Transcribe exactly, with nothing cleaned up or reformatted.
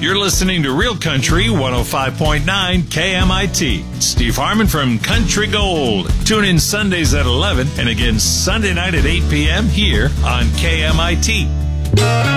You're listening to Real Country one oh five point nine K M I T. Steve Harmon from Country Gold. Tune in Sundays at eleven and again Sunday night at eight p.m. here on K M I T.